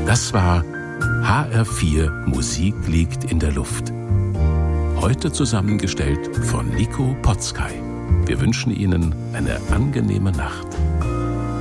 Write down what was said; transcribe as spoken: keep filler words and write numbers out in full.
Das war H R vier Musik liegt in der Luft. Heute zusammengestellt von Nico Potzkay. Wir wünschen Ihnen eine angenehme Nacht.